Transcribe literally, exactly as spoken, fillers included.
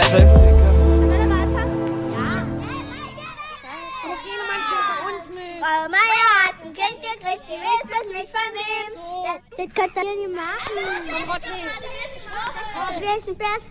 Grill. Frau Meier hat ein Kind gekriegt, die weiß bloß nicht von wem. Das, das kannst du ja nicht machen. Das wäre ein